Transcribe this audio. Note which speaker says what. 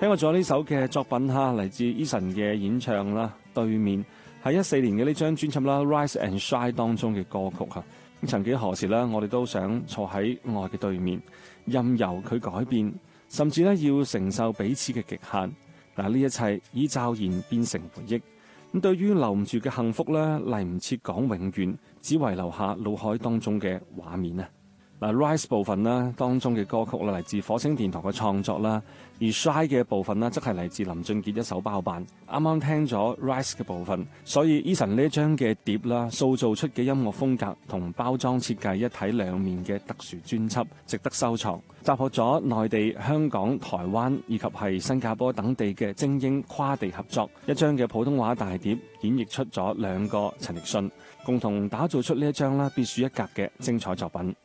Speaker 1: 聽過咗呢首嘅作品哈，嚟自 Eason 嘅演唱啦，對面係14年嘅呢張專輯啦《Rise and Shine》當中嘅歌曲哈。曾幾何時啦，我哋都想坐喺愛嘅對面，任由佢改變，甚至咧要承受彼此嘅極限。嗱，呢一切已驟然變成回憶。咁對於留唔住嘅幸福咧，嚟唔切講永遠，只遺留下腦海當中嘅畫面啊！嗱 ，Rise 部分啦，當中嘅歌曲啦，嚟自火星電台嘅創作啦；而 Shine 嘅部分啦，則係嚟自林俊傑一手包辦。啱啱聽咗 Rise 嘅部分，所以 Eason 呢一張嘅碟啦，塑造出嘅音樂風格同包裝設計一體兩面嘅特殊專輯，值得收藏。集合咗內地、香港、台灣以及係新加坡等地嘅精英跨地合作，一張嘅普通話大碟演繹出咗兩個陳奕迅，共同打造出呢一張啦別樹一格嘅精彩作品。